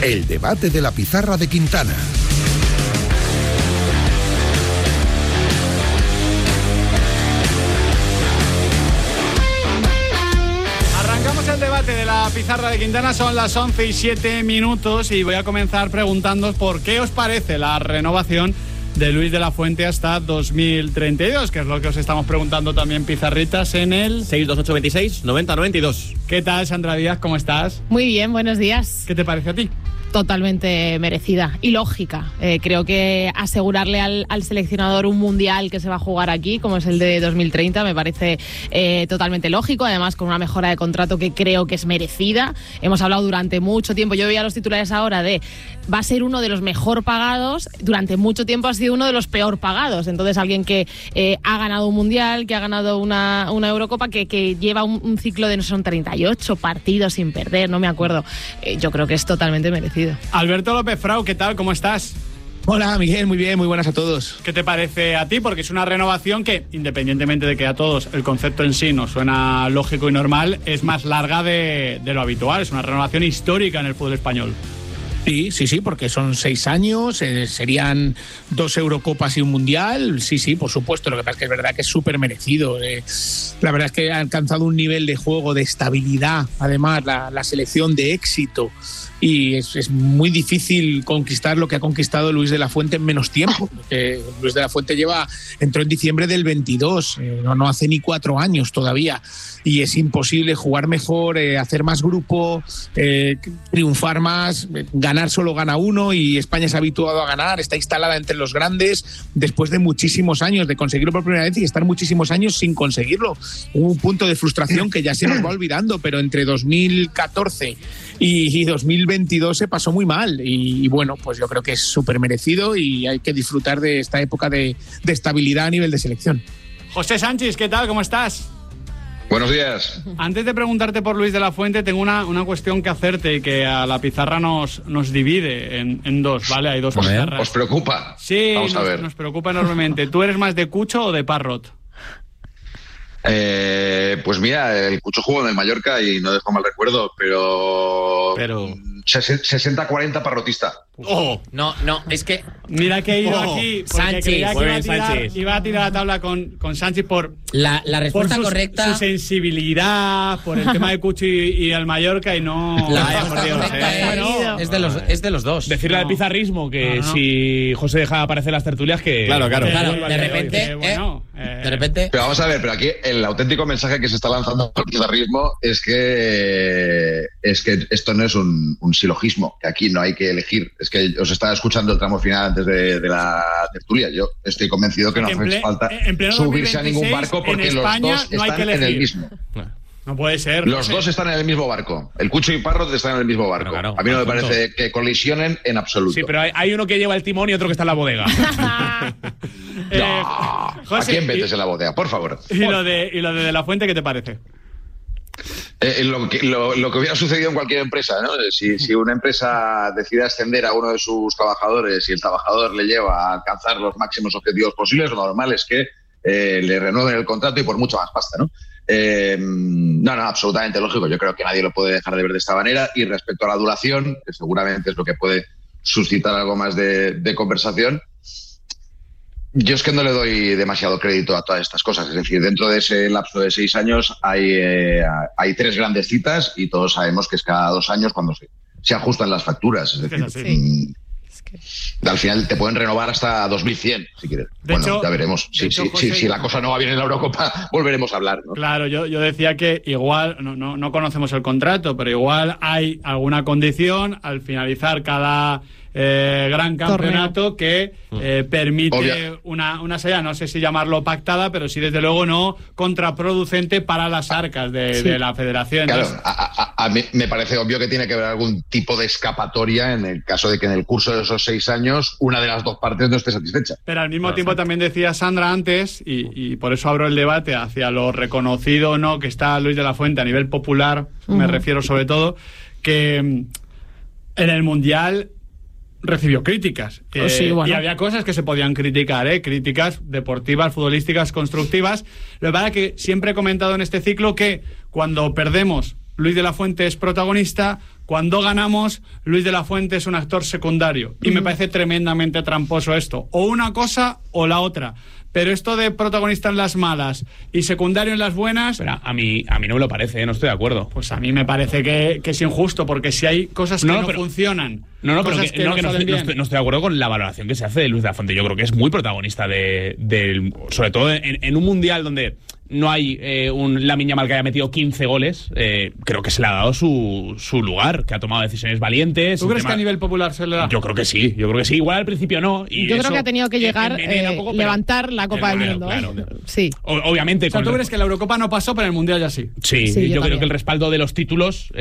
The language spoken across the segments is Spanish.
El debate de la pizarra de Quintana. Arrancamos el debate de la pizarra de Quintana, son las 11:07 y voy a comenzar preguntándoos por qué os parece la renovación de Luis de la Fuente hasta 2032, que es lo que os estamos preguntando también, pizarritas, en el 628269092. ¿Qué tal, Sandra Díaz? ¿Cómo estás? Muy bien, buenos días. ¿Qué te parece a ti? Totalmente merecida y lógica. Creo que asegurarle al seleccionador un mundial que se va a jugar aquí, como es el de 2030, me parece totalmente lógico. Además, con una mejora de contrato que creo que es merecida. Hemos hablado durante mucho tiempo, yo veía los titulares ahora de va a ser uno de los mejor pagados. Durante mucho tiempo ha sido uno de los peor pagados. Entonces, alguien que ha ganado un mundial, que ha ganado una Eurocopa, que lleva un ciclo de, no son 38 partidos sin perder, no me acuerdo. Yo creo que es totalmente merecido. Alberto López Frau, ¿qué tal? ¿Cómo estás? Hola, Miguel, muy bien, muy buenas a todos. ¿Qué te parece a ti? Porque es una renovación que, independientemente de que a todos el concepto en sí nos suena lógico y normal, es más larga de lo habitual. Es una renovación histórica en el fútbol español. Sí, porque son 6 años, serían 2 Eurocopas y un Mundial. Sí, por supuesto. Lo que pasa es que es verdad que es súper merecido. La verdad es que ha alcanzado un nivel de juego, de estabilidad, además la selección de éxito. Y es muy difícil conquistar lo que ha conquistado Luis de la Fuente en menos tiempo. Luis de la Fuente entró en diciembre del 22, no hace ni 4 años todavía. Y es imposible jugar mejor, hacer más grupo, triunfar más, ganar solo gana uno, y España se ha habituado a ganar, está instalada entre los grandes después de muchísimos años de conseguirlo por primera vez y estar muchísimos años sin conseguirlo. Hubo un punto de frustración que ya se nos va olvidando, pero entre 2014 y 2022 se pasó muy mal y bueno, pues yo creo que es súper merecido y hay que disfrutar de esta época de estabilidad a nivel de selección. José Sánchez, ¿qué tal? ¿Cómo estás? Buenos días. Antes de preguntarte por Luis de la Fuente, tengo una cuestión que hacerte y que a la pizarra nos divide en dos, ¿vale? Hay dos pizarras. ¿Os preocupa? Sí, vamos a ver. Nos preocupa enormemente. ¿Tú eres más de Cucho o de Parrot? Pues mira, el Cucho jugó en el Mallorca y no dejo mal recuerdo, pero 60-40 parrotista. ¡Oh! No, es que... Mira que he ido aquí porque Sánchez, creía que iba a tirar la tabla con Sánchez por la respuesta por correcta... su sensibilidad, por el tema de Cucho y el Mallorca y no... La respuesta correcta es de los dos. Decirle al pizarrismo que si José deja de aparecer las tertulias que... Claro, de repente... De repente... Pero vamos a ver, pero aquí el auténtico mensaje que se está lanzando al pizarrismo es que esto no es un silogismo, que aquí no hay que elegir. Es que os estaba escuchando el tramo final antes de la tertulia. Yo estoy convencido que no hace falta subirse a ningún barco porque los dos están en el mismo. No puede ser. Los dos están en el mismo barco. El Cucho y Parrot están en el mismo barco. Claro, a mí no me parece que colisionen en absoluto. Sí, pero hay uno que lleva el timón y otro que está en la bodega. José, ¿a quién metes en la bodega? Por favor. ¿Y lo de la Fuente qué te parece? Lo que hubiera sucedido en cualquier empresa, ¿no? Si una empresa decide ascender a uno de sus trabajadores y el trabajador le lleva a alcanzar los máximos objetivos posibles, lo normal es que le renueven el contrato y por mucho más pasta, ¿no? No, absolutamente lógico. Yo creo que nadie lo puede dejar de ver de esta manera. Y respecto a la duración, que seguramente es lo que puede suscitar algo más de conversación, yo es que no le doy demasiado crédito a todas estas cosas. Es decir, dentro de ese lapso de 6 años hay 3 grandes citas y todos sabemos que es cada 2 años cuando se ajustan las facturas. Es decir, al final te pueden renovar hasta 2100 si quieres. Ya veremos. Si la cosa no va bien en la Eurocopa, volveremos a hablar, ¿no? Claro, yo decía que igual no conocemos el contrato, pero igual hay alguna condición al finalizar cada gran campeonato que permite una salida, no sé si llamarlo pactada, pero sí desde luego no contraproducente para las arcas de la federación. Claro, entonces, a mí me parece obvio que tiene que haber algún tipo de escapatoria en el caso de que en el curso de esos 6 años una de las dos partes no esté satisfecha. Pero al mismo tiempo también decía Sandra antes, y por eso abro el debate hacia lo reconocido o no que está Luis de la Fuente a nivel popular, me refiero sobre todo, que en el Mundial recibió críticas y había cosas que se podían criticar, críticas deportivas, futbolísticas, constructivas. Lo que pasa es que siempre he comentado en este ciclo que cuando perdemos, Luis de la Fuente es protagonista, cuando ganamos, Luis de la Fuente es un actor secundario. Y me parece tremendamente tramposo esto. O una cosa o la otra. Pero esto de protagonista en las malas y secundario en las buenas... Pero a mí no me lo parece, no estoy de acuerdo. Pues a mí me parece que es injusto, porque si hay cosas que no funcionan... No estoy de acuerdo con la valoración que se hace de Luis de la Fuente. Yo creo que es muy protagonista sobre todo en un mundial donde no hay Lamine Yamal que haya metido 15 goles. Creo que se le ha dado su lugar, que ha tomado decisiones valientes. ¿Tú crees que a nivel popular se le da? Yo creo que sí. Igual al principio no. Y yo creo que ha tenido que llegar, levantar la Copa del Mundo. Claro. Sí. Obviamente. O sea, ¿tú crees que la Eurocopa no pasó, pero el Mundial ya sí? Sí, yo creo que el respaldo de los títulos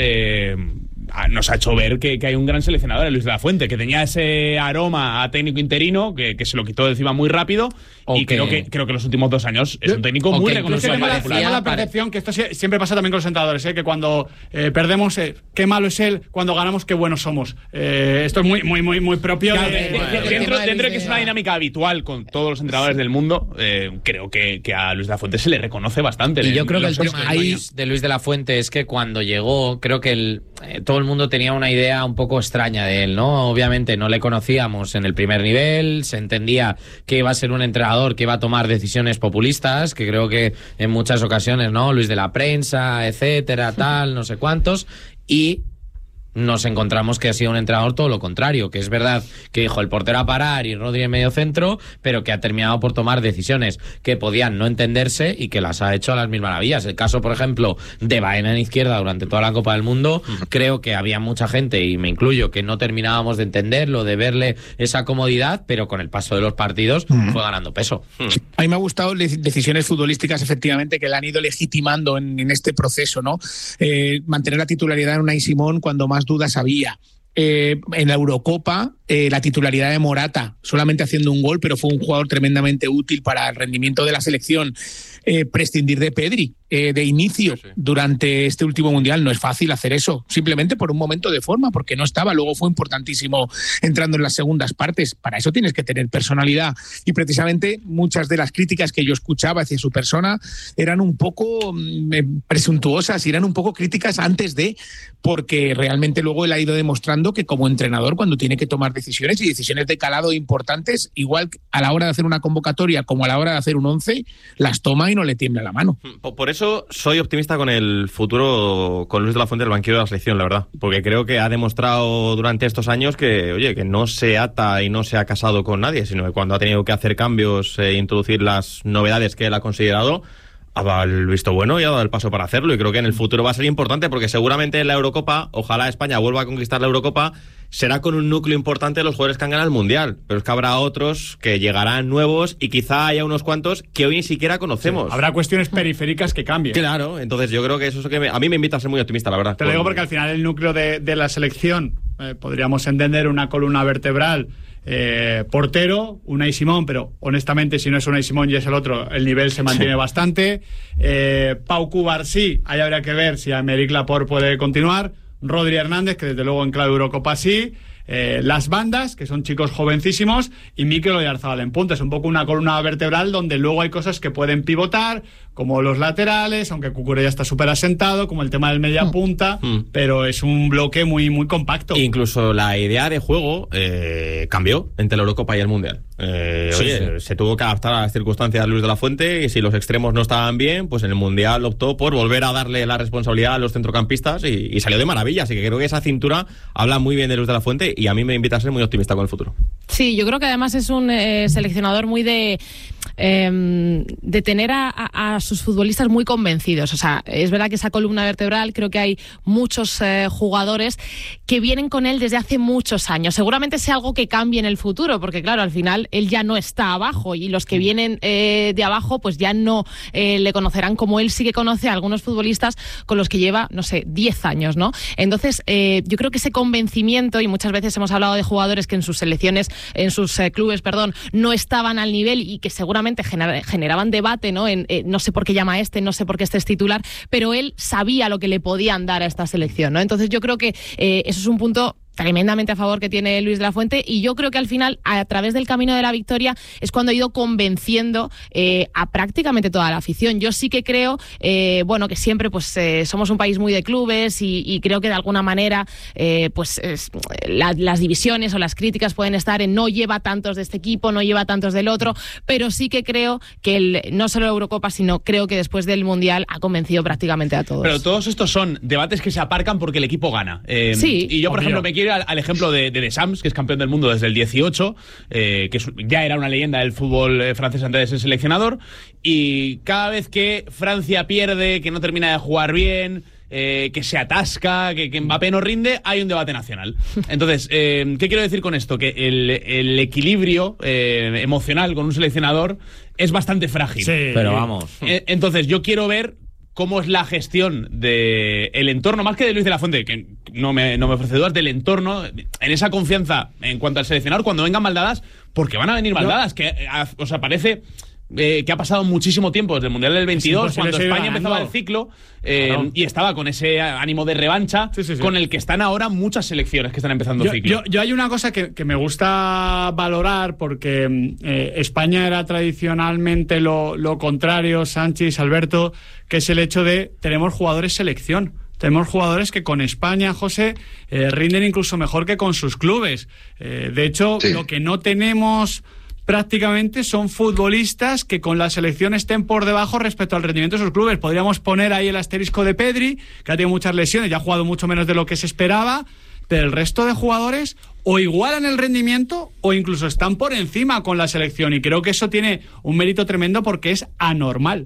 nos ha hecho ver que hay un gran seleccionador, Luis de la Fuente, que tenía ese aroma a técnico interino, que se lo quitó de encima muy rápido, creo que los últimos 2 años es un técnico muy reconocido. Tengo la percepción que esto siempre pasa también con los entrenadores, que cuando perdemos, qué malo es él, cuando ganamos, qué buenos somos. Esto es muy propio. Claro, dentro de que es una dinámica habitual con todos los entrenadores del mundo, creo que a Luis de la Fuente se le reconoce bastante. Y yo creo que el tema de Luis de la Fuente es que cuando llegó, creo que todo el mundo tenía una idea un poco extraña de él, ¿no? Obviamente no le conocíamos en el primer nivel, se entendía que iba a ser un entrenador que iba a tomar decisiones populistas, que creo que en muchas ocasiones, ¿no? Luis de la prensa, etcétera, tal, no sé cuántos, y nos encontramos que ha sido un entrenador todo lo contrario, que es verdad que dijo el portero a parar y Rodri en medio centro, pero que ha terminado por tomar decisiones que podían no entenderse y que las ha hecho a las mil maravillas. El caso, por ejemplo, de Baena en izquierda durante toda la Copa del Mundo, creo que había mucha gente, y me incluyo, que no terminábamos de entenderlo, de verle esa comodidad, pero con el paso de los partidos fue ganando peso. A mí me ha gustado decisiones futbolísticas, efectivamente, que le han ido legitimando en este proceso, ¿no? Mantener la titularidad en Unai Simón cuando más dudas había. En la Eurocopa, la titularidad de Morata, solamente haciendo un gol, pero fue un jugador tremendamente útil para el rendimiento de la selección. Prescindir de Pedri de inicio durante este último mundial, no es fácil hacer eso, simplemente por un momento de forma, porque no estaba, luego fue importantísimo entrando en las segundas partes. Para eso tienes que tener personalidad, y precisamente muchas de las críticas que yo escuchaba hacia su persona eran un poco presuntuosas, y eran un poco críticas antes de, porque realmente luego él ha ido demostrando que como entrenador, cuando tiene que tomar decisiones, y decisiones de calado importantes, igual a la hora de hacer una convocatoria como a la hora de hacer un 11, las toma y no le tiembla la mano. Por eso soy optimista con el futuro con Luis de la Fuente del banquillo de la selección, la verdad, porque creo que ha demostrado durante estos años que no se ata y no se ha casado con nadie, sino que cuando ha tenido que hacer cambios e introducir las novedades que él ha considerado, ha dado el visto bueno y ha dado el paso para hacerlo, y creo que en el futuro va a ser importante, porque seguramente en la Eurocopa, ojalá España vuelva a conquistar la Eurocopa, será con un núcleo importante de los jugadores que han ganado el Mundial, pero es que habrá otros que llegarán nuevos, y quizá haya unos cuantos que hoy ni siquiera conocemos. Sí, habrá cuestiones periféricas que cambien. Claro, entonces yo creo que eso es lo que a mí me invita a ser muy optimista, la verdad. Te lo digo porque al final el núcleo de la selección, podríamos entender una columna vertebral, portero, Unai Simón, pero honestamente si no es Unai Simón y es el otro, el nivel se mantiene bastante. Pau Cubarsí, ahí habría que ver si Aymeric Laporte puede continuar. Rodri Hernández, que desde luego en clave Eurocopa sí. Las bandas, que son chicos jovencísimos, y Mikel Oyarzabal en punta. Es un poco una columna vertebral donde luego hay cosas que pueden pivotar, como los laterales, aunque Cucurella está súper asentado, como el tema del media punta, pero es un bloque muy, muy compacto. Incluso la idea de juego cambió entre la Eurocopa y el Mundial. Se tuvo que adaptar a las circunstancias de Luis de la Fuente, y si los extremos no estaban bien, pues en el Mundial optó por volver a darle la responsabilidad a los centrocampistas, y salió de maravilla. Así que creo que esa cintura habla muy bien de Luis de la Fuente, y a mí me invita a ser muy optimista con el futuro. Sí, yo creo que además es un seleccionador muy de tener a sus futbolistas muy convencidos. O sea, es verdad que esa columna vertebral, creo que hay muchos jugadores que vienen con él desde hace muchos años. Seguramente sea algo que cambie en el futuro, porque claro, al final él ya no está abajo, y los que vienen de abajo pues ya no le conocerán como él sí que conoce a algunos futbolistas con los que lleva, no sé, 10 años, ¿no? Entonces, yo creo que ese convencimiento, y muchas veces hemos hablado de jugadores que en sus selecciones, en sus clubes, no estaban al nivel, y que seguramente generaban debate, ¿no? No sé por qué llama a este, no sé por qué este es titular, pero él sabía lo que le podían dar a esta selección, ¿no? Entonces yo creo que eso es un punto tremendamente a favor que tiene Luis de la Fuente, y yo creo que al final, a través del camino de la victoria, es cuando ha ido convenciendo a prácticamente toda la afición. Yo sí que creo, que siempre pues somos un país muy de clubes y creo que de alguna manera las divisiones o las críticas pueden estar en no lleva tantos de este equipo, no lleva tantos del otro, pero sí que creo que no solo la Eurocopa, sino creo que después del Mundial ha convencido prácticamente a todos. Pero todos estos son debates que se aparcan porque el equipo gana. Sí. Y yo, por ejemplo, me quiero ir al ejemplo de Deschamps, que es campeón del mundo desde el 18, que ya era una leyenda del fútbol francés antes de ser seleccionador, y cada vez que Francia pierde, que no termina de jugar bien, que se atasca, que Mbappé no rinde, hay un debate nacional. Entonces, ¿qué quiero decir con esto? Que el equilibrio emocional con un seleccionador es bastante frágil. Sí. Pero vamos. Entonces, yo quiero ver cómo es la gestión del entorno, más que de Luis de la Fuente, que no me ofrece dudas, del entorno, en esa confianza en cuanto al seleccionador, cuando vengan maldadas, porque van a venir maldadas, parece que ha pasado muchísimo tiempo desde el Mundial del 22, cuando España empezaba el ciclo, y estaba con ese ánimo de revancha, con el que están ahora muchas selecciones que están empezando el ciclo. Yo hay una cosa que me gusta valorar, porque España era tradicionalmente lo contrario, Sánchez, Alberto, que es el hecho de tenemos jugadores selección. Tenemos jugadores que con España, José, rinden incluso mejor que con sus clubes. De hecho, lo que no tenemos prácticamente son futbolistas que con la selección estén por debajo respecto al rendimiento de sus clubes. Podríamos poner ahí el asterisco de Pedri, que ha tenido muchas lesiones, ya ha jugado mucho menos de lo que se esperaba, pero el resto de jugadores o igualan el rendimiento o incluso están por encima con la selección, y creo que eso tiene un mérito tremendo porque es anormal.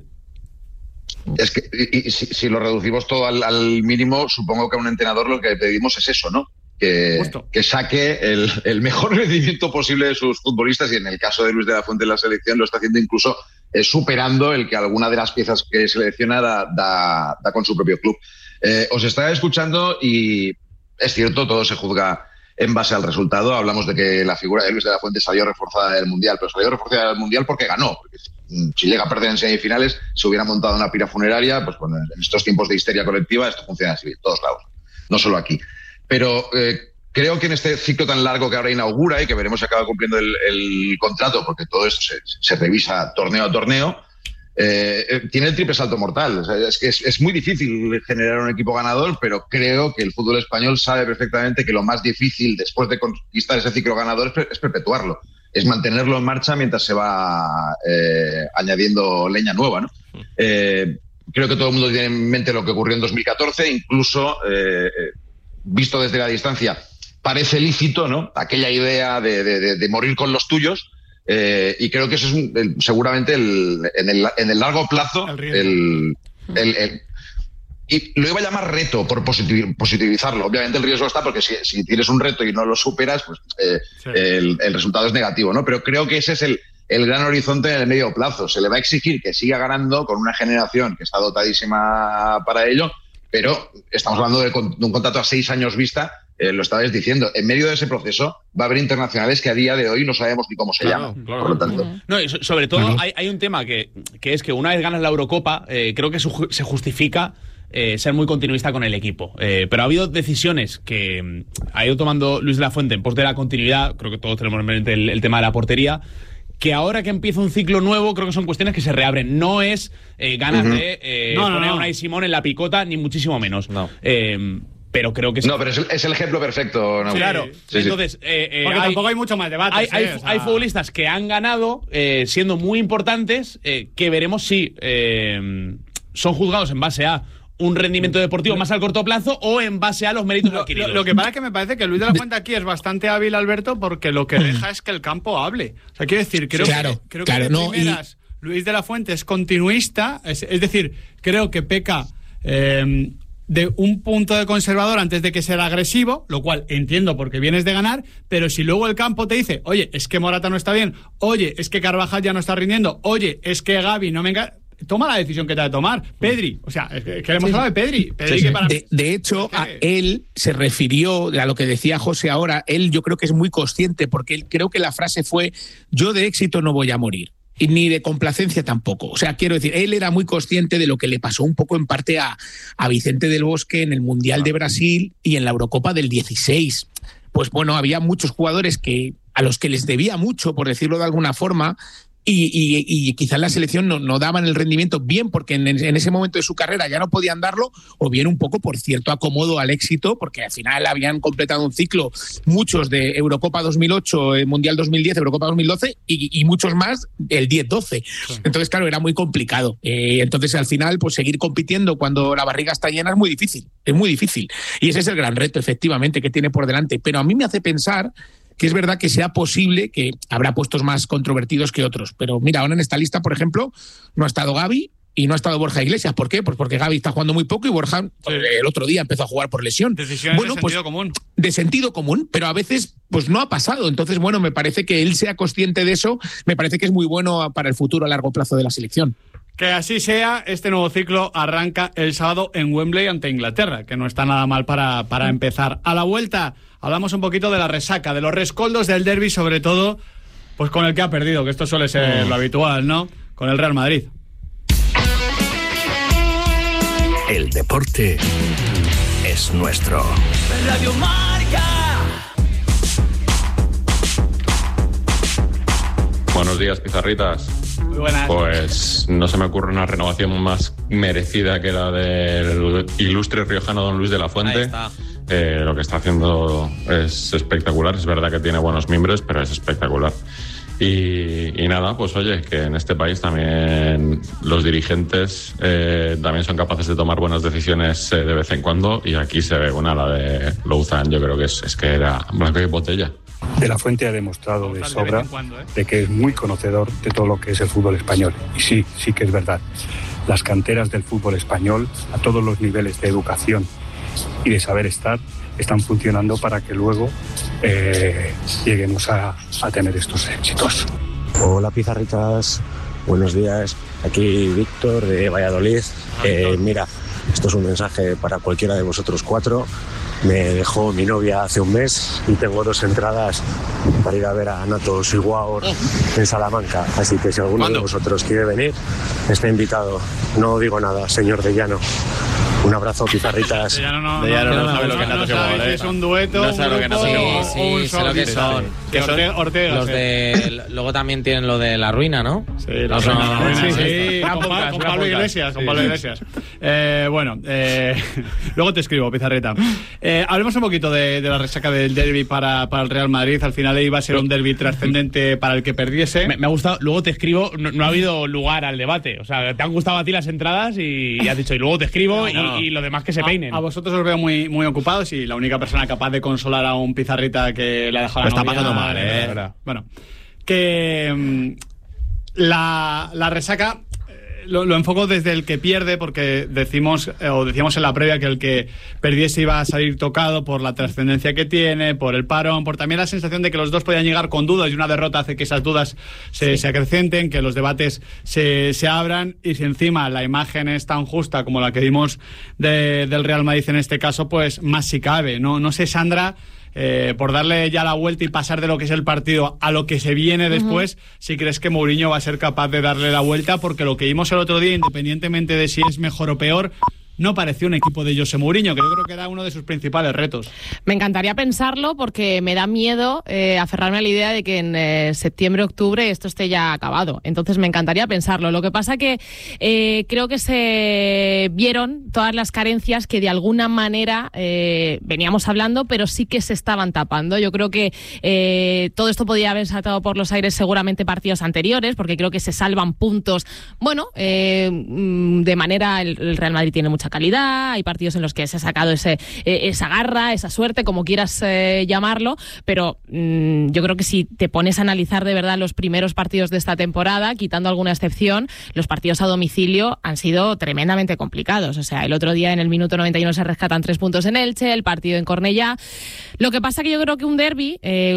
Es que si lo reducimos todo al mínimo, supongo que a un entrenador lo que pedimos es eso, ¿no? Que saque el mejor rendimiento posible de sus futbolistas, y en el caso de Luis de la Fuente en la selección lo está haciendo incluso superando el que alguna de las piezas que selecciona da con su propio club. Os estaba escuchando y es cierto, todo se juzga en base al resultado. Hablamos de que la figura de Luis de la Fuente salió reforzada del Mundial, pero salió reforzada del Mundial porque ganó. Porque si llega a perder en semifinales, se hubiera montado una pira funeraria. Pues bueno, en estos tiempos de histeria colectiva esto funciona así en todos lados, no solo aquí. Pero creo que en este ciclo tan largo que ahora inaugura y que veremos si acaba cumpliendo el contrato, porque todo esto se revisa torneo a torneo, tiene el triple salto mortal. O sea, es que es muy difícil generar un equipo ganador, pero creo que el fútbol español sabe perfectamente que lo más difícil después de conquistar ese ciclo ganador es perpetuarlo, es mantenerlo en marcha mientras se va añadiendo leña nueva, ¿no? Creo que todo el mundo tiene en mente lo que ocurrió en 2014, incluso visto desde la distancia parece lícito, ¿no? Aquella idea de morir con los tuyos, y creo que eso es seguramente en el largo plazo y lo iba a llamar reto por positivizarlo. Obviamente el riesgo está porque si tienes un reto y no lo superas, pues el resultado es negativo, ¿no? Pero creo que ese es el gran horizonte en el medio plazo. Se le va a exigir que siga ganando con una generación que está dotadísima para ello, pero estamos hablando de un contrato a 6 años vista. Lo estabais diciendo, en medio de ese proceso va a haber internacionales que a día de hoy no sabemos ni cómo se llaman. Por lo tanto. No, y sobre todo hay un tema que es que una vez ganas la Eurocopa, creo que se justifica ser muy continuista con el equipo. Pero ha habido decisiones que ha ido tomando Luis de la Fuente en pos de la continuidad. Creo que todos tenemos en mente el tema de la portería, que ahora que empieza un ciclo nuevo, creo que son cuestiones que se reabren. No es ganas de poner a Unai Simón en la picota, ni muchísimo menos. No. Pero creo que no, pero es el ejemplo perfecto, ¿no? Sí, claro. Sí, entonces, porque tampoco hay mucho más debate. Hay futbolistas que han ganado siendo muy importantes, que veremos si son juzgados en base a un rendimiento deportivo más al corto plazo o en base a los méritos adquiridos. Lo que pasa es que me parece que Luis de la Fuente aquí es bastante hábil, Alberto, porque lo que deja es que el campo hable. O sea, quiero decir, creo que Luis de la Fuente es continuista, es decir, creo que peca de un punto de conservador antes de que sea agresivo, lo cual entiendo porque vienes de ganar, pero si luego el campo te dice, oye, es que Morata no está bien, oye, es que Carvajal ya no está rindiendo, oye, es que Gavi no me engaña, toma la decisión que te ha de tomar. Pedri, o sea, es que le hemos hablado de Pedri. Que para de hecho, a él se refirió a lo que decía José ahora. Él yo creo que es muy consciente, porque él creo que la frase fue: yo de éxito no voy a morir. y ni de complacencia tampoco. O sea, quiero decir, él era muy consciente de lo que le pasó un poco en parte a Vicente del Bosque en el Mundial de Brasil y en la Eurocopa del 16. Pues bueno, había muchos jugadores a los que les debía mucho, por decirlo de alguna forma, y quizás la selección no daban el rendimiento, bien porque en ese momento de su carrera ya no podían darlo, o bien un poco por cierto acomodo al éxito, porque al final habían completado un ciclo, muchos de Eurocopa 2008, Mundial 2010, Eurocopa 2012 y muchos más el 10-12. Entonces, claro, era muy complicado. Entonces, al final, pues seguir compitiendo cuando la barriga está llena es muy difícil. Y ese es el gran reto, efectivamente, que tiene por delante. Pero a mí me hace pensar que es verdad que sea posible, que habrá puestos más controvertidos que otros. Pero mira, ahora en esta lista, por ejemplo, no ha estado Gavi y no ha estado Borja Iglesias. ¿Por qué? Pues porque Gavi está jugando muy poco y Borja el otro día empezó a jugar por lesión. Decisiones de sentido común. De sentido común, pero a veces pues no ha pasado. Entonces, bueno, me parece que él sea consciente de eso, me parece que es muy bueno para el futuro a largo plazo de la selección. Que así sea, este nuevo ciclo arranca el sábado en Wembley ante Inglaterra, que no está nada mal para empezar. A la vuelta hablamos un poquito de la resaca, de los rescoldos del derbi, sobre todo pues con el que ha perdido, que esto suele ser lo habitual, ¿no? Con el Real Madrid. El deporte es nuestro. Radio Marca. Buenos días, pizarritas. Muy buenas. Pues no se me ocurre una renovación más merecida que la del ilustre riojano don Luis de la Fuente. Ahí está. Lo que está haciendo es espectacular. Es verdad que tiene buenos mimbres, pero es espectacular. Y nada, pues oye, que en este país también los dirigentes también son capaces de tomar buenas decisiones de vez en cuando, y aquí se ve una, la de Louzán, yo creo que es que era blanco y botella. De la Fuente ha demostrado de sobra de que es muy conocedor de todo lo que es el fútbol español. Y sí que es verdad. Las canteras del fútbol español, a todos los niveles de educación y de saber estar, están funcionando para que luego lleguemos a tener estos éxitos. Hola, pizarritas. Buenos días. Aquí Víctor de Valladolid. Mira, esto es un mensaje para cualquiera de vosotros cuatro. Me dejó mi novia hace un mes y tengo 2 entradas para ir a ver a Natos y Guaor en Salamanca. Así que si alguno de vosotros quiere venir, está invitado. No digo nada, señor de Llano. Un abrazo, pizarritas. De Llano no sabe lo que es Natos y Guaor. Es un dueto, no sabe lo que Natos y Guaor. Sí, sé lo que son. Que son Ortega. Los de, luego también tienen lo de La Ruina, ¿no? Sí, La Ruina. Sí, con Pablo Iglesias. Bueno, luego te escribo, pizarrita. Hablemos un poquito de la resaca del derbi para el Real Madrid. Al final iba a ser un derbi trascendente para el que perdiese. Me ha gustado, luego te escribo, no ha habido lugar al debate. O sea, te han gustado a ti las entradas y has dicho, y luego te escribo y los demás que se peinen. A vosotros os veo muy, muy ocupados, y la única persona capaz de consolar a un pizarrita que le ha dejado la novia. Está pasando mal, Bueno, que la resaca lo enfoco desde el que pierde, porque decíamos en la previa que el que perdiese iba a salir tocado por la trascendencia que tiene, por el parón, por también la sensación de que los dos podían llegar con dudas, y una derrota hace que esas dudas se acrecenten, que los debates se abran, y si encima la imagen es tan justa como la que vimos del Real Madrid en este caso, pues más si cabe. No sé, Sandra, por darle ya la vuelta y pasar de lo que es el partido a lo que se viene después, si crees que Mourinho va a ser capaz de darle la vuelta, porque lo que vimos el otro día, independientemente de si es mejor o peor, no pareció un equipo de José Mourinho, que yo creo que era uno de sus principales retos. Me encantaría pensarlo, porque me da miedo aferrarme a la idea de que en septiembre, octubre esto esté ya acabado. Entonces me encantaría pensarlo. Lo que pasa que creo que se vieron todas las carencias que de alguna manera veníamos hablando, pero sí que se estaban tapando. Yo creo que todo esto podía haber saltado por los aires seguramente partidos anteriores, porque creo que se salvan puntos. Bueno, de manera el Real Madrid tiene mucha calidad, hay partidos en los que se ha sacado esa garra, esa suerte, como quieras llamarlo, pero yo creo que si te pones a analizar de verdad los primeros partidos de esta temporada, quitando alguna excepción, los partidos a domicilio han sido tremendamente complicados. O sea, el otro día en el minuto 91 se rescatan 3 puntos en Elche, el partido en Cornellá. Lo que pasa que yo creo que un derbi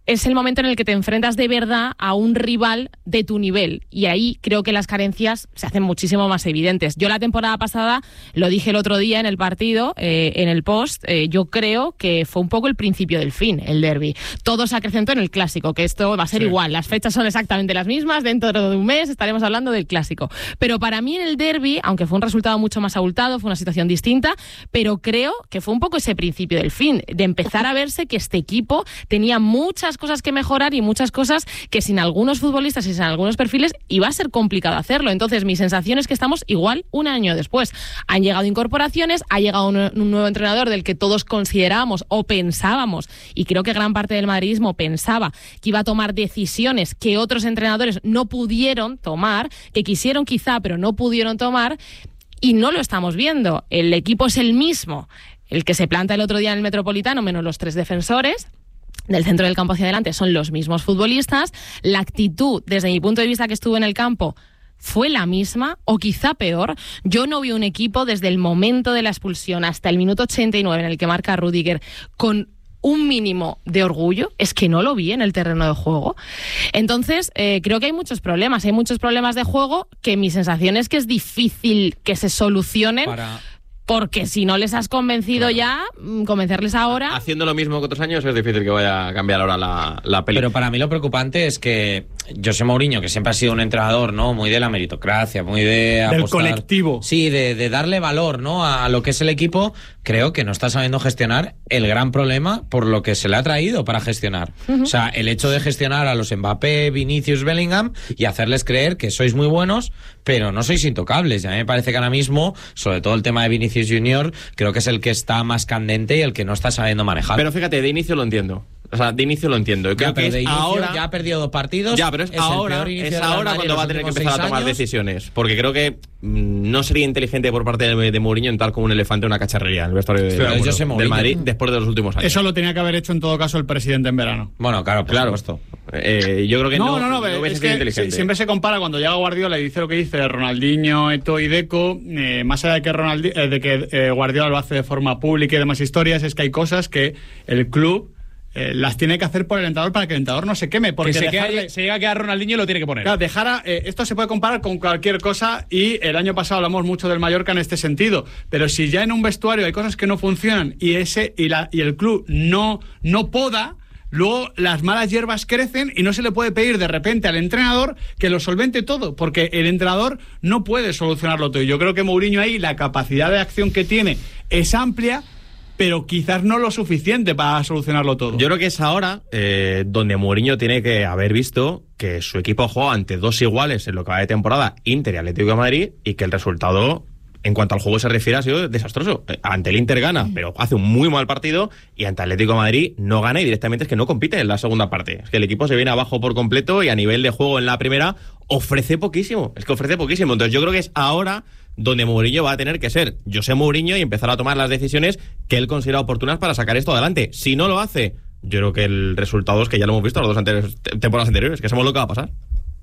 es el momento en el que te enfrentas de verdad a un rival de tu nivel, y ahí creo que las carencias se hacen muchísimo más evidentes. Yo la temporada pasada, lo dije el otro día en el partido, en el post, yo creo que fue un poco el principio del fin, el derbi. Todo se acrecentó en el clásico, que esto va a ser igual, las fechas son exactamente las mismas, dentro de un mes estaremos hablando del clásico. Pero para mí en el derbi, aunque fue un resultado mucho más abultado, fue una situación distinta, pero creo que fue un poco ese principio del fin, de empezar a verse que este equipo tenía muchas cosas que mejorar y muchas cosas que sin algunos futbolistas y sin algunos perfiles iba a ser complicado hacerlo. Entonces mi sensación es que estamos igual un año después. Han llegado incorporaciones, ha llegado un nuevo entrenador del que todos considerábamos o pensábamos, y creo que gran parte del madridismo pensaba que iba a tomar decisiones que otros entrenadores no pudieron tomar, que quisieron quizá pero no pudieron tomar, y no lo estamos viendo. El equipo es el mismo, el que se planta el otro día en el Metropolitano, menos los 3 defensores. Del centro del campo hacia adelante son los mismos futbolistas. La actitud, desde mi punto de vista que estuve en el campo, fue la misma o quizá peor. Yo no vi un equipo desde el momento de la expulsión hasta el minuto 89 en el que marca Rüdiger con un mínimo de orgullo. Es que no lo vi en el terreno de juego. Entonces, creo que hay muchos problemas de juego que mi sensación es que es difícil que se solucionen. Porque si no les has convencido ya, convencerles ahora... Haciendo lo mismo que otros años es difícil que vaya a cambiar ahora la peli. Pero para mí lo preocupante es que José Mourinho, que siempre ha sido un entrenador, ¿no?, muy de la meritocracia, muy de apostar, del colectivo. Sí, de darle valor, ¿no?, a lo que es el equipo, creo que no está sabiendo gestionar el gran problema por lo que se le ha traído para gestionar. O sea, el hecho de gestionar a los Mbappé, Vinicius, Bellingham y hacerles creer que sois muy buenos, pero no sois intocables. Y a mí me parece que ahora mismo, sobre todo el tema de Vinicius Junior, creo que es el que está más candente y el que no está sabiendo manejar. Pero fíjate, de inicio lo entiendo. O sea, de inicio lo entiendo. Creo que de inicio, ahora ya ha perdido 2 partidos. Ya, pero es ahora cuando va a tener que empezar a tomar decisiones. Porque creo que no sería inteligente por parte de Mourinho entrar como un elefante en una cacharrería en el vestuario del Madrid después de los últimos años. Eso lo tenía que haber hecho en todo caso el presidente en verano. Bueno, claro, por supuesto. Yo creo que no es que inteligente. Siempre se compara cuando llega Guardiola y dice lo que dice Ronaldinho, Eto'o y Deco, más allá de que Guardiola lo hace de forma pública y demás historias, es que hay cosas que el club las tiene que hacer por el entrenador para que el entrenador no se queme. Porque se llega a quedar Ronaldinho, lo tiene que poner. Claro, esto se puede comparar con cualquier cosa, y el año pasado hablamos mucho del Mallorca en este sentido. Pero si ya en un vestuario hay cosas que no funcionan y el club no poda, luego las malas hierbas crecen y no se le puede pedir de repente al entrenador que lo solvente todo, porque el entrenador no puede solucionarlo todo. Y yo creo que Mourinho ahí, la capacidad de acción que tiene es amplia, pero quizás no lo suficiente para solucionarlo todo. Yo creo que es ahora donde Mourinho tiene que haber visto que su equipo juega ante 2 iguales en lo que va de temporada, Inter y Atlético de Madrid, y que el resultado, en cuanto al juego se refiere, ha sido desastroso. Ante el Inter gana, pero hace un muy mal partido, y ante Atlético de Madrid no gana, y directamente es que no compite en la segunda parte. Es que el equipo se viene abajo por completo, y a nivel de juego en la primera ofrece poquísimo. Entonces yo creo que es ahora donde Mourinho va a tener que ser José Mourinho y empezar a tomar las decisiones que él considera oportunas para sacar esto adelante. Si no lo hace, yo creo que el resultado es que ya lo hemos visto las 2 temporadas anteriores, que sabemos lo que va a pasar.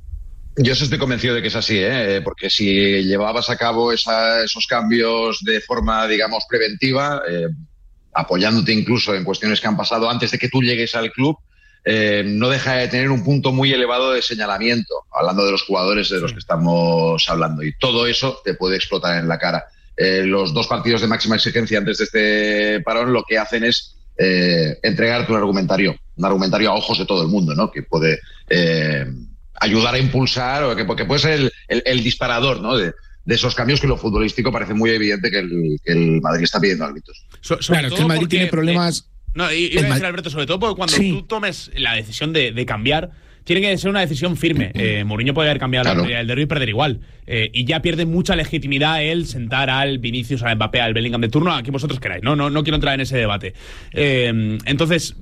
Yo estoy convencido de que es así, porque si llevabas a cabo esos cambios de forma, digamos, preventiva, apoyándote incluso en cuestiones que han pasado antes de que tú llegues al club, no deja de tener un punto muy elevado de señalamiento, hablando de los jugadores de los que estamos hablando, y todo eso te puede explotar en la cara. Los 2 partidos de máxima exigencia antes de este parón lo que hacen es entregarte un argumentario a ojos de todo el mundo, ¿no?, que puede ayudar a impulsar, o que puede ser el disparador, ¿no?, de esos cambios, que lo futbolístico parece muy evidente que el Madrid está pidiendo árbitros. Claro, es que el Madrid tiene problemas... No, iba a decir, Alberto, sobre todo porque cuando tú tomes la decisión de cambiar, tiene que ser una decisión firme. Mourinho puede haber cambiado el derbi y perder igual. Y ya pierde mucha legitimidad el sentar al Vinicius, al Mbappé, al Bellingham de turno, a quien vosotros queráis. No quiero entrar en ese debate. Entonces,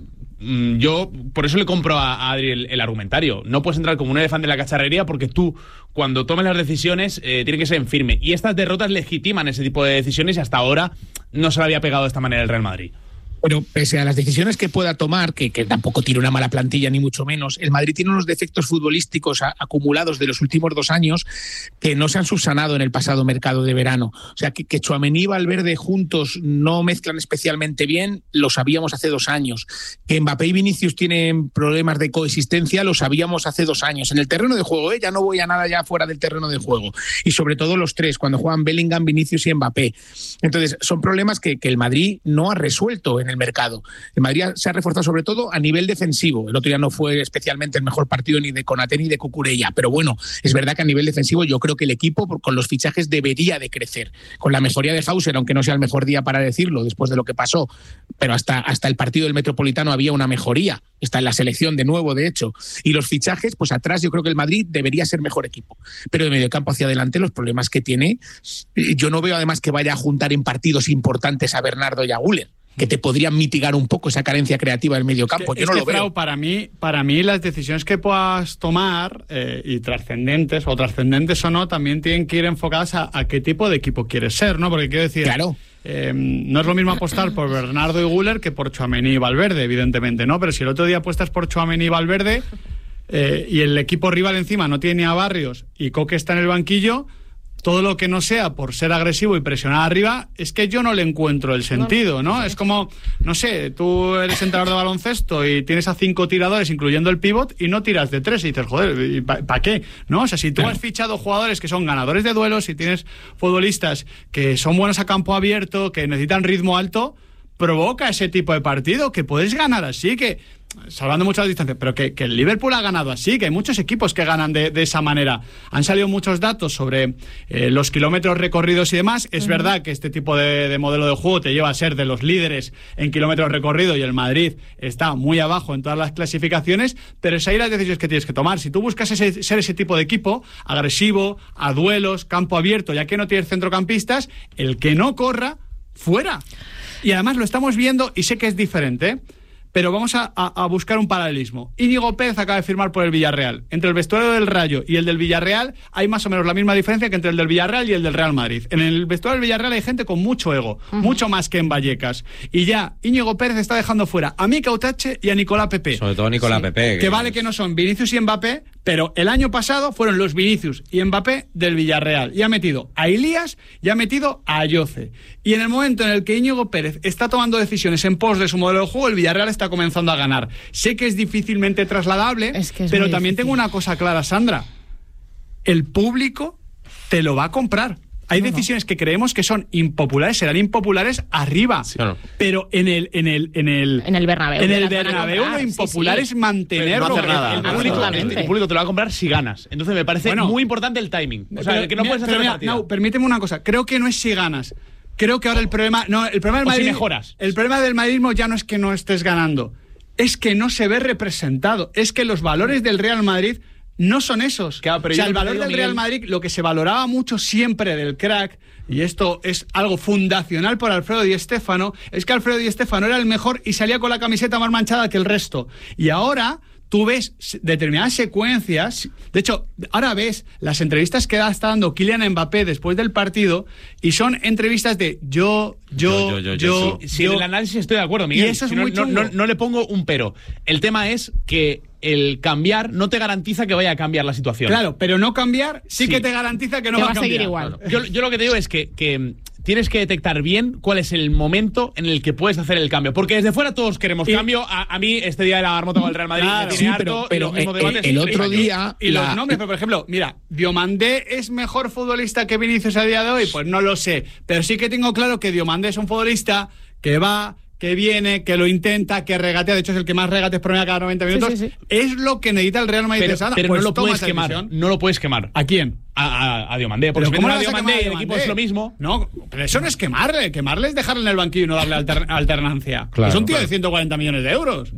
yo por eso le compro a Adri el argumentario. No puedes entrar como un elefante en la cacharrería, porque tú, cuando tomes las decisiones, tiene que ser en firme. Y estas derrotas legitiman ese tipo de decisiones, y hasta ahora no se le había pegado de esta manera el Real Madrid. Pero pese a las decisiones que pueda tomar, que tampoco tiene una mala plantilla ni mucho menos, el Madrid tiene unos defectos futbolísticos acumulados de los últimos 2 años que no se han subsanado en el pasado mercado de verano. O sea, que Tchouaméni y Valverde juntos no mezclan especialmente bien, lo sabíamos hace 2 años. Que Mbappé y Vinicius tienen problemas de coexistencia, lo sabíamos hace 2 años. En el terreno de juego, ya no voy a nada ya fuera del terreno de juego. Y sobre todo los tres, cuando juegan Bellingham, Vinicius y Mbappé. Entonces, son problemas que el Madrid no ha resuelto en el mercado. El Madrid se ha reforzado sobre todo a nivel defensivo. El otro día no fue especialmente el mejor partido ni de Konaté ni de Cucurella, pero bueno, es verdad que a nivel defensivo yo creo que el equipo con los fichajes debería de crecer. Con la mejoría de Hauser, aunque no sea el mejor día para decirlo después de lo que pasó, pero hasta el partido del Metropolitano había una mejoría. Está en la selección de nuevo, de hecho. Y los fichajes, pues atrás yo creo que el Madrid debería ser mejor equipo. Pero de mediocampo hacia adelante los problemas que tiene, yo no veo además que vaya a juntar en partidos importantes a Bernardo y a Güler, que te podrían mitigar un poco esa carencia creativa del mediocampo. Yo no lo veo. Frau, para mí las decisiones que puedas tomar, y trascendentes o no, también tienen que ir enfocadas a qué tipo de equipo quieres ser, ¿no? Porque quiero decir, claro, no es lo mismo apostar por Bernardo y Güler que por Tchouaméni y Valverde, evidentemente, ¿no? Pero si el otro día apuestas por Tchouaméni y Valverde, y el equipo rival encima no tiene ni a Barrios y Coque está en el banquillo, todo lo que no sea por ser agresivo y presionar arriba, es que yo no le encuentro el sentido, ¿no? Es como, no sé, tú eres entrenador de baloncesto y tienes a 5 tiradores, incluyendo el pívot, y no tiras de 3 y dices, joder, ¿para qué? ¿No? O sea, si tú has fichado jugadores que son ganadores de duelos, si tienes futbolistas que son buenos a campo abierto, que necesitan ritmo alto, provoca ese tipo de partido, que puedes ganar así, que salvando mucho las distancias, pero que el Liverpool ha ganado así, que hay muchos equipos que ganan de esa manera. Han salido muchos datos sobre los kilómetros recorridos y demás. Es verdad que este tipo de modelo de juego te lleva a ser de los líderes en kilómetros recorridos y el Madrid está muy abajo en todas las clasificaciones, pero es ahí las decisiones que tienes que tomar. Si tú buscas ser ese tipo de equipo, agresivo, a duelos, campo abierto, ya que no tienes centrocampistas, el que no corra, fuera. Y además lo estamos viendo, y sé que es diferente, pero vamos a buscar un paralelismo. Íñigo Pérez acaba de firmar por el Villarreal. Entre el vestuario del Rayo y el del Villarreal hay más o menos la misma diferencia que entre el del Villarreal y el del Real Madrid. En el vestuario del Villarreal hay gente con mucho ego, mucho más que en Vallecas. Y ya Íñigo Pérez está dejando fuera a Mika Utache y a Nicolás Pepe. Sobre todo Nicolás Pepe. Que vale que no son Vinicius y Mbappé, pero el año pasado fueron los Vinicius y Mbappé del Villarreal. Y ha metido a Elías y ha metido a Ayoce. Y en el momento en el que Íñigo Pérez está tomando decisiones en pos de su modelo de juego, el Villarreal está comenzando a ganar. Sé que es difícilmente trasladable, pero también tengo una cosa clara, Sandra. El público te lo va a comprar. Hay decisiones que creemos que son impopulares, serán impopulares arriba. Sí, claro. Pero en el Bernabéu. En el Bernabéu lo impopular es mantenerlo. No hacer nada. El público te lo va a comprar si ganas. Entonces me parece muy importante el timing. O sea, que no puedes hacer una partida. No, permíteme una cosa. Creo que no es si ganas. Creo que ahora el problema del Madrid, si mejoras. El problema del madridismo ya no es que no estés ganando, es que no se ve representado. Es que los valores del Real Madrid no son esos. Claro, pero o sea, el valor del Real Madrid, lo que se valoraba mucho siempre del crack, y esto es algo fundacional por Alfredo Di Stéfano, es que Alfredo Di Stéfano era el mejor y salía con la camiseta más manchada que el resto. Y ahora tú ves determinadas secuencias. De hecho, ahora ves las entrevistas que está dando Kylian Mbappé después del partido y son entrevistas de yo. Sí, en el análisis estoy de acuerdo, Miguel. Y eso es muy no le pongo un pero. El tema es que el cambiar no te garantiza que vaya a cambiar la situación. Claro, pero no cambiar sí que te garantiza que no va a seguir igual. Yo lo que te digo es que tienes que detectar bien cuál es el momento en el que puedes hacer el cambio. Porque desde fuera todos queremos cambio. A mí este día de la marmota con el Real Madrid me tiene harto. Pero el otro día... Y los nombres, pero por ejemplo, mira, Diomandé es mejor futbolista que Vinicius a día de hoy, pues no lo sé. Pero sí que tengo claro que Diomandé es un futbolista que va, que viene, que lo intenta, que regatea. De hecho, es el que más regates promedia cada 90 minutos. Sí. Es lo que necesita el Real Madrid. Pero pues no lo puedes quemar. No lo puedes quemar. ¿A quién? A Diomandé. Porque ¿cómo a Diomandé y el equipo es lo mismo? No, pero eso no es quemarle. Quemarle es dejarle en el banquillo y no darle alternancia. Claro, es un tío de 140 millones de euros.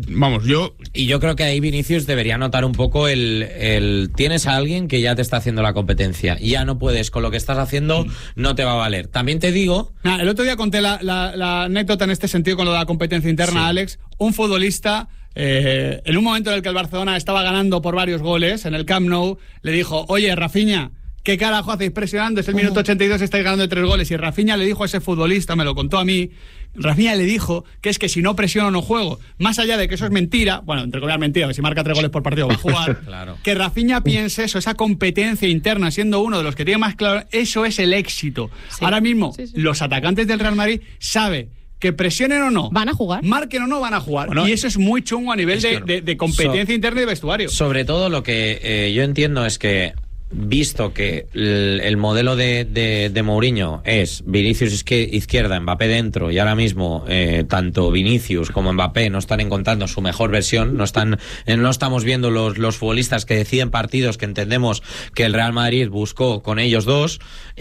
Y yo creo que ahí Vinicius debería notar un poco el tienes a alguien que ya te está haciendo la competencia. Y ya no puedes, con lo que estás haciendo, no te va a valer. También te digo... El otro día conté la anécdota en este sentido con lo de la competencia interna, Alex. Un futbolista... en un momento en el que el Barcelona estaba ganando por varios goles en el Camp Nou, le dijo: oye, Rafinha, ¿qué carajo hacéis presionando? Es el minuto 82, estáis ganando de 3 goles. Y Rafinha le dijo a ese futbolista, me lo contó a mí, Rafinha le dijo que es que si no presiono no juego. Más allá de que eso es mentira, bueno, entre comillas mentira, que si marca 3 goles por partido va a jugar, claro. Que Rafinha piense eso, esa competencia interna, siendo uno de los que tiene más claro, eso es el éxito. Sí. Ahora mismo, los atacantes del Real Madrid saben que presionen o no, van a jugar, marquen o no, van a jugar. Bueno, y eso es muy chungo a nivel de competencia interna y de vestuario. Sobre todo lo que yo entiendo es que, visto que el modelo de Mourinho es Vinicius izquierda, Mbappé dentro, y ahora mismo tanto Vinicius como Mbappé no están encontrando su mejor versión, no estamos viendo los futbolistas que deciden partidos que entendemos que el Real Madrid buscó con ellos dos,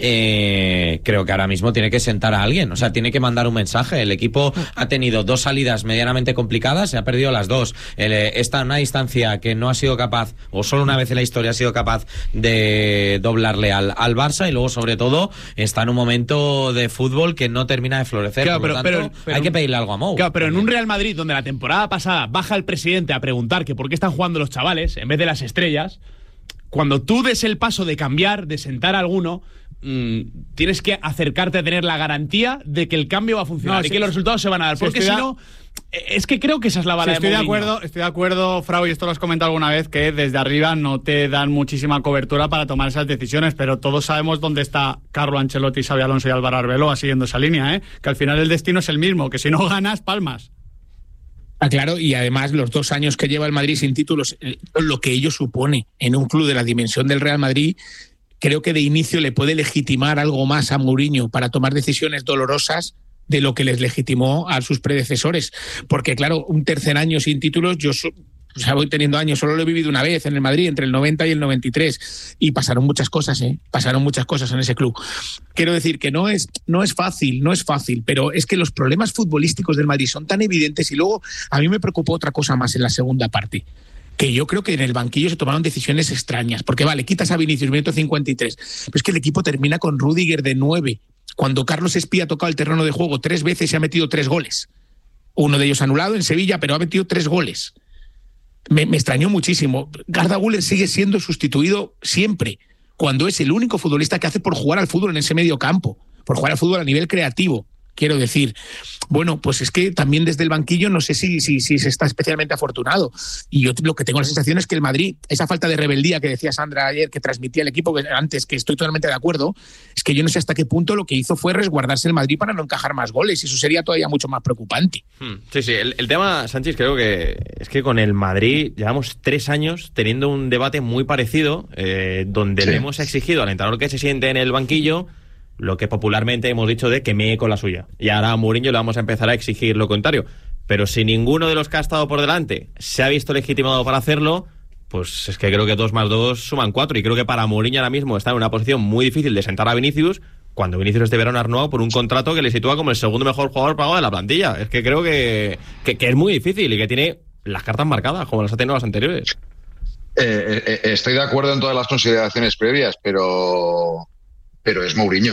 creo que ahora mismo tiene que sentar a alguien, o sea, tiene que mandar un mensaje. El equipo ha tenido 2 salidas medianamente complicadas, se ha perdido las 2, está en una distancia que no ha sido capaz, o solo una vez en la historia ha sido capaz de doblarle al Barça, y luego sobre todo está en un momento de fútbol que no termina de florecer. Claro, por lo tanto, hay que pedirle algo a Mou. Claro, pero en un Real Madrid donde la temporada pasada baja el presidente a preguntar que por qué están jugando los chavales en vez de las estrellas, cuando tú des el paso de cambiar, de sentar a alguno, tienes que acercarte a tener la garantía de que el cambio va a funcionar y que los resultados se van a dar, porque si no, es que creo que esa es la bala de Mourinho. Estoy de acuerdo, Frau, y esto lo has comentado alguna vez, que desde arriba no te dan muchísima cobertura para tomar esas decisiones, pero todos sabemos dónde está Carlo Ancelotti, Xabi Alonso y Álvaro Arbeloa siguiendo esa línea, que al final el destino es el mismo, que si no ganas, palmas. Claro, y además los 2 años que lleva el Madrid sin títulos, lo que ello supone en un club de la dimensión del Real Madrid, creo que de inicio le puede legitimar algo más a Mourinho para tomar decisiones dolorosas de lo que les legitimó a sus predecesores. Porque, claro, un tercer año sin títulos, voy teniendo años, solo lo he vivido una vez en el Madrid, entre el 90 y el 93, y pasaron muchas cosas, pasaron muchas cosas en ese club. Quiero decir que no es fácil, pero es que los problemas futbolísticos del Madrid son tan evidentes, y luego a mí me preocupó otra cosa más en la segunda parte, que yo creo que en el banquillo se tomaron decisiones extrañas, porque vale, quitas a Vinicius, minuto 53, pero es que el equipo termina con Rüdiger de 9, cuando Carlos Espía ha tocado el terreno de juego 3 veces y ha metido 3 goles. Uno de ellos anulado en Sevilla, pero ha metido 3 goles. Me extrañó muchísimo. Arda Güler sigue siendo sustituido siempre, cuando es el único futbolista que hace por jugar al fútbol en ese medio campo, por jugar al fútbol a nivel creativo. Quiero decir, bueno, pues es que también desde el banquillo no sé si se está especialmente afortunado. Y yo lo que tengo la sensación es que el Madrid, esa falta de rebeldía que decía Sandra ayer, que transmitía el equipo antes, que estoy totalmente de acuerdo, es que yo no sé hasta qué punto lo que hizo fue resguardarse el Madrid para no encajar más goles, y eso sería todavía mucho más preocupante. Sí, el tema, Sánchez, creo que es que con el Madrid llevamos 3 años teniendo un debate muy parecido, donde le hemos exigido al entrenador que se siente en el banquillo lo que popularmente hemos dicho de que mee con la suya. Y ahora a Mourinho le vamos a empezar a exigir lo contrario. Pero si ninguno de los que ha estado por delante se ha visto legitimado para hacerlo, pues es que creo que 2 más 2 suman 4. Y creo que para Mourinho ahora mismo está en una posición muy difícil de sentar a Vinicius, cuando Vinicius este verano ha renovado por un contrato que le sitúa como el segundo mejor jugador pagado de la plantilla. Es que creo que es muy difícil y que tiene las cartas marcadas, como las ha tenido las anteriores. Estoy de acuerdo en todas las consideraciones previas, pero es Mourinho.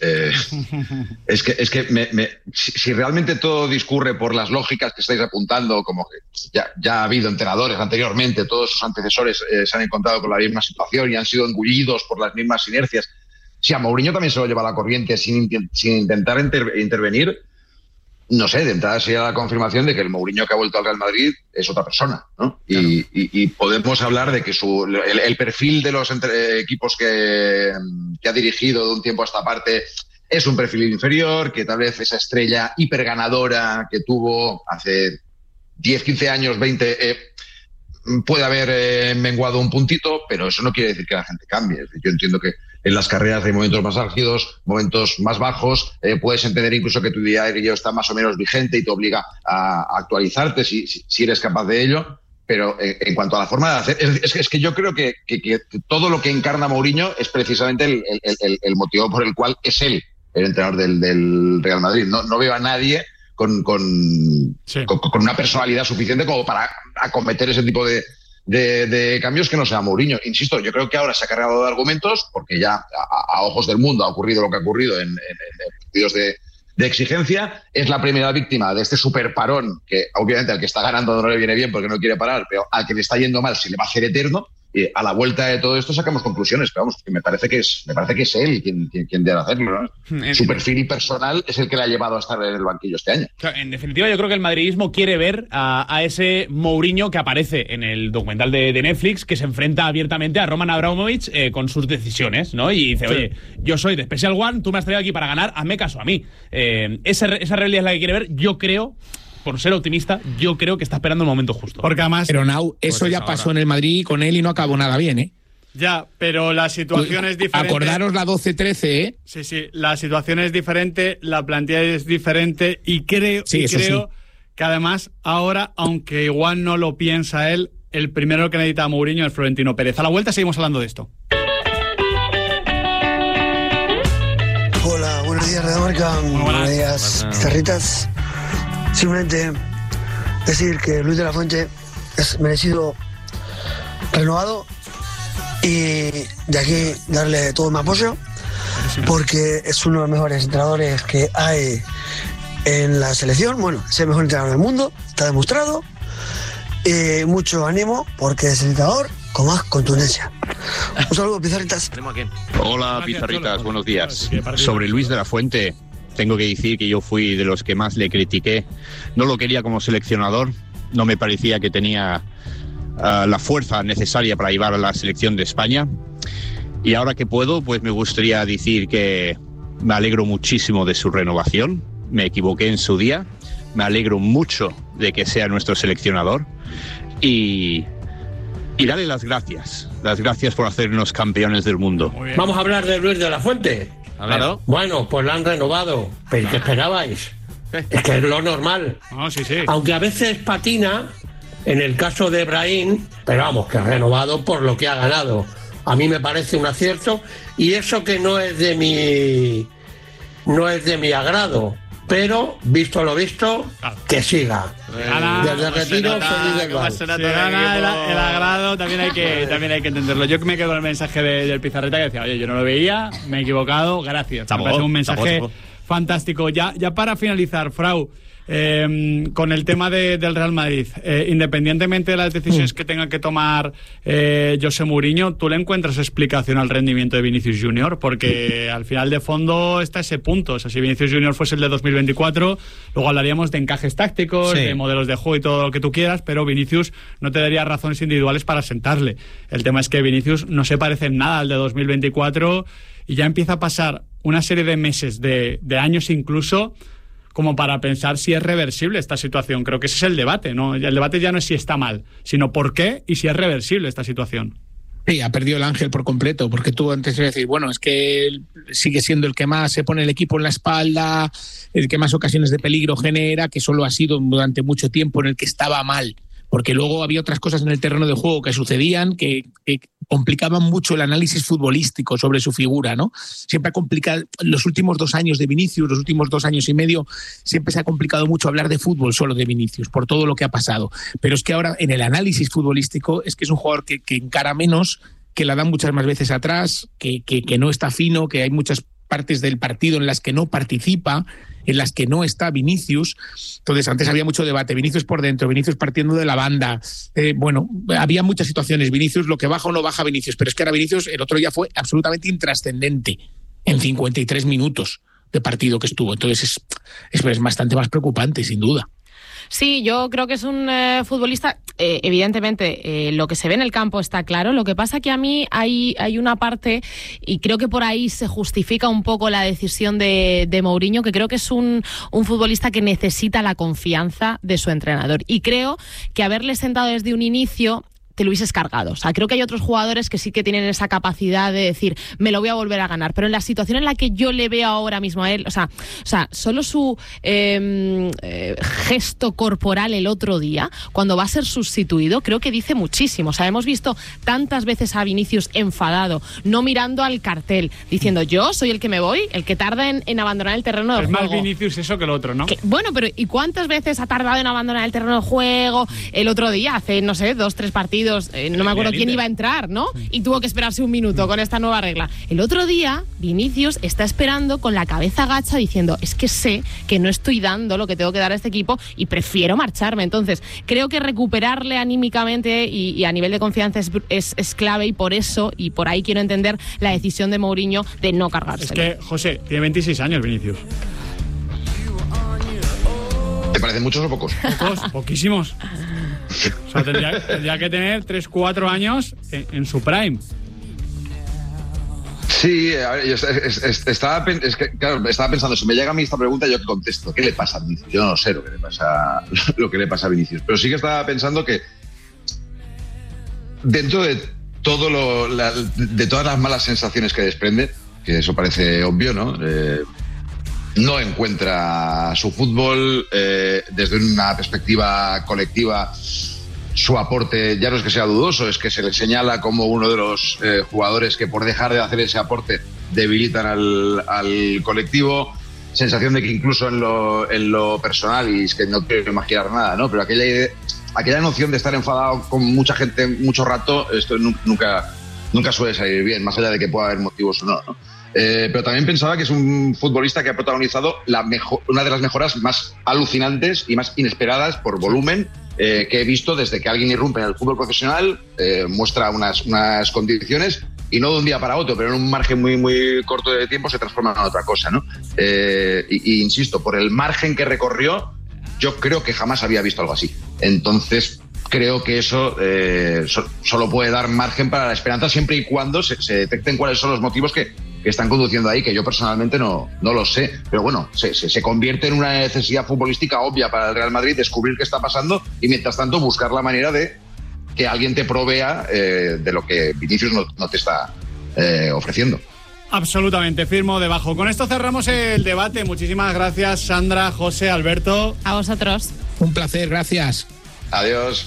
Es que si realmente todo discurre por las lógicas que estáis apuntando, como que ya ha habido entrenadores anteriormente, todos sus antecesores se han encontrado con la misma situación y han sido engullidos por las mismas inercias. Si a Mourinho también se lo lleva la corriente sin intentar intervenir, no sé, de entrada sería la confirmación de que el Mourinho que ha vuelto al Real Madrid es otra persona, ¿no? Claro. Y podemos hablar de que el perfil de los equipos que ha dirigido de un tiempo a esta parte es un perfil inferior, que tal vez esa estrella hiperganadora que tuvo hace 10, 15 años, 20, puede haber menguado un puntito, pero eso no quiere decir que la gente cambie. Yo entiendo que en las carreras hay momentos más álgidos, momentos más bajos, puedes entender incluso que tu diario está más o menos vigente y te obliga a actualizarte si eres capaz de ello, pero en cuanto a la forma de hacer, es que yo creo que todo lo que encarna Mourinho es precisamente el motivo por el cual es él el entrenador del Real Madrid. No veo a nadie con una personalidad suficiente como para acometer ese tipo de cambios que no sea Mourinho. Insisto, yo creo que ahora se ha cargado de argumentos porque ya a ojos del mundo ha ocurrido lo que ha ocurrido en partidos de exigencia. Es la primera víctima de este super parón que obviamente al que está ganando no le viene bien porque no quiere parar, pero al que le está yendo mal se le va a hacer eterno, a la vuelta de todo esto sacamos conclusiones, pero vamos, que me parece que es él quien debe hacerlo, ¿no? Su perfil personal es el que le ha llevado a estar en el banquillo este año. En definitiva, yo creo que el madridismo quiere ver a ese Mourinho que aparece en el documental de Netflix, que se enfrenta abiertamente a Roman Abramovich con sus decisiones, ¿no? Y dice, oye, yo soy de Special One, tú me has traído aquí para ganar, hazme caso a mí. Esa realidad es la que quiere ver. Yo creo, por ser optimista, yo creo que está esperando el momento justo. Porque además... Pero Nau, eso ya pasó en el Madrid con él y no acabó nada bien, ¿eh? Ya, pero la situación es diferente. Acordaros la 12-13, ¿eh? Sí, la situación es diferente, la plantilla es diferente y creo que además ahora, aunque igual no lo piensa él, el primero que necesita a Mourinho es Florentino Pérez. A la vuelta seguimos hablando de esto. Hola, buenos días, Radio Marca. Buenos días, pizarritas. Simplemente decir que Luis de la Fuente es merecido renovado y de aquí darle todo mi apoyo porque es uno de los mejores entrenadores que hay en la selección. Bueno, es el mejor entrenador del mundo, está demostrado. Mucho ánimo porque es el entrenador con más contundencia. Un saludo, pizarritas. Hola, pizarritas, buenos días. Sobre Luis de la Fuente, tengo que decir que yo fui de los que más le critiqué. No lo quería como seleccionador, no me parecía que tenía la fuerza necesaria para llevar a la selección de España. Y ahora que puedo, pues me gustaría decir que me alegro muchísimo de su renovación. Me equivoqué en su día. Me alegro mucho de que sea nuestro seleccionador. Y darle las gracias por hacernos campeones del mundo. Vamos a hablar de Luis de la Fuente. Claro. Bueno, pues la han renovado. ¿Pero qué esperabais? Es que es lo normal. Aunque a veces patina, en el caso de Brahim, pero vamos, que ha renovado por lo que ha ganado. A mí me parece un acierto, y eso que no es de mi agrado. Pero, visto lo visto, que siga. Desde retiro, feliz del Val. El agrado también hay que entenderlo. Yo me quedo con el mensaje del Pizarreta que decía, oye, yo no lo veía, me he equivocado, gracias. Me parece un mensaje fantástico. Ya para finalizar, Frau, con el tema del Real Madrid, independientemente de las decisiones que tenga que tomar José Mourinho, ¿tú le encuentras explicación al rendimiento de Vinicius Junior? Porque al final de fondo está ese punto. O sea, si Vinicius Junior fuese el de 2024, luego hablaríamos de encajes tácticos, de modelos de juego y todo lo que tú quieras, pero Vinicius no te daría razones individuales para sentarle. El tema es que Vinicius no se parece en nada al de 2024 y ya empieza a pasar una serie de meses, de años incluso, como para pensar si es reversible esta situación. Creo que ese es el debate, ¿no? El debate ya no es si está mal, sino por qué y si es reversible esta situación. Sí, ha perdido el ángel por completo, porque tú antes ibas a decir, bueno, es que él sigue siendo el que más se pone el equipo en la espalda, el que más ocasiones de peligro genera, que solo ha sido durante mucho tiempo en el que estaba mal, porque luego había otras cosas en el terreno de juego que sucedían que complicaban mucho el análisis futbolístico sobre su figura, ¿no? Siempre ha complicado, los últimos 2 años de Vinicius, los últimos 2 años y medio, siempre se ha complicado mucho hablar de fútbol solo de Vinicius, por todo lo que ha pasado. Pero es que ahora, en el análisis futbolístico, es que es un jugador que encara menos, que la dan muchas más veces atrás, que no está fino, que hay muchas partes del partido en las que no participa, en las que no está Vinicius. Entonces, antes había mucho debate, Vinicius por dentro, Vinicius partiendo de la banda. Bueno, había muchas situaciones, Vinicius, lo que baja o no baja Vinicius, pero es que ahora Vinicius el otro día fue absolutamente intrascendente en 53 minutos de partido que estuvo. Entonces, es bastante más preocupante, sin duda. Sí, yo creo que es un futbolista, evidentemente, lo que se ve en el campo está claro. Lo que pasa que a mí hay una parte, y creo que por ahí se justifica un poco la decisión de Mourinho, que creo que es un futbolista que necesita la confianza de su entrenador. Y creo que haberle sentado desde un inicio te lo hubieses cargado. O sea, creo que hay otros jugadores que sí que tienen esa capacidad de decir, me lo voy a volver a ganar. Pero en la situación en la que yo le veo ahora mismo a él, o sea solo su gesto corporal el otro día, cuando va a ser sustituido, creo que dice muchísimo. O sea, hemos visto tantas veces a Vinicius enfadado, no mirando al cartel, diciendo, yo soy el que me voy, el que tarda en abandonar el terreno de juego. Es más Vinicius eso que el otro, ¿no? Bueno, pero ¿y cuántas veces ha tardado en abandonar el terreno de juego? El otro día, hace, no sé, 2-3 partidos, seguidos, no me acuerdo quién iba a entrar, ¿no? Y tuvo que esperarse un minuto con esta nueva regla. El otro día, Vinicius está esperando con la cabeza gacha diciendo, es que sé que no estoy dando lo que tengo que dar a este equipo y prefiero marcharme. Entonces, creo que recuperarle anímicamente y a nivel de confianza es clave, y por eso, y por ahí quiero entender la decisión de Mourinho de no cargárselo. Es que, José, tiene 26 años Vinicius. ¿Te parecen muchos o pocos? Pocos, poquísimos. O sea, tendría que tener 3-4 años en su prime. Sí, a ver, yo estaba pensando, si me llega a mí esta pregunta, yo contesto, ¿qué le pasa a Vinicius? Yo no sé lo que le pasa a Vinicius, pero sí que estaba pensando que dentro de de todas las malas sensaciones que desprende, que eso parece obvio, ¿no? No encuentra su fútbol desde una perspectiva colectiva. Su aporte ya no es que sea dudoso, es que se le señala como uno de los jugadores que por dejar de hacer ese aporte debilitan al colectivo. Sensación de que incluso en lo personal, y es que no quiero imaginar nada, ¿no? Pero aquella noción de estar enfadado con mucha gente mucho rato, esto nunca suele salir bien, más allá de que pueda haber motivos o no, ¿no? Pero también pensaba que es un futbolista que ha protagonizado una de las mejoras más alucinantes y más inesperadas por volumen que he visto desde que alguien irrumpe en el fútbol profesional, muestra unas condiciones y no de un día para otro, pero en un margen muy, muy corto de tiempo se transforma en otra cosa, ¿no? Y insisto, por el margen que recorrió, yo creo que jamás había visto algo así. Entonces, creo que eso solo puede dar margen para la esperanza siempre y cuando se detecten cuáles son los motivos que están conduciendo ahí, que yo personalmente no lo sé. Pero bueno, se convierte en una necesidad futbolística obvia para el Real Madrid descubrir qué está pasando y mientras tanto buscar la manera de que alguien te provea de lo que Vinicius no te está ofreciendo. Absolutamente, firmo debajo. Con esto cerramos el debate. Muchísimas gracias, Sandra, José, Alberto. A vosotros. Un placer, gracias. Adiós.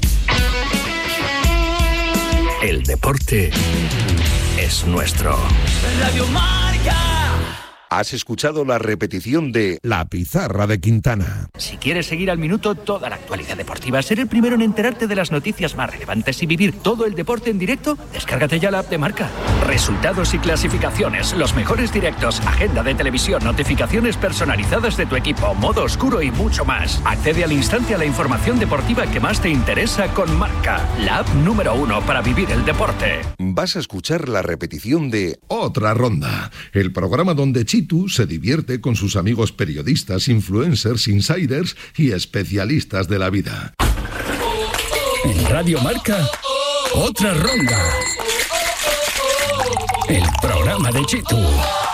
El deporte es nuestro. Radio Marca. Has escuchado la repetición de La Pizarra de Quintana. Si quieres seguir al minuto toda la actualidad deportiva, ser el primero en enterarte de las noticias más relevantes y vivir todo el deporte en directo, descárgate ya la app de Marca. Resultados y clasificaciones, los mejores directos, agenda de televisión, notificaciones personalizadas de tu equipo, modo oscuro y mucho más. Accede al instante a la información deportiva que más te interesa con Marca, la app número 1 para vivir el deporte. Vas a escuchar la repetición de Otra Ronda, el programa donde Chitu se divierte con sus amigos periodistas, influencers, insiders y especialistas de la vida. En Radio Marca, Otra Ronda. El programa de Chitu.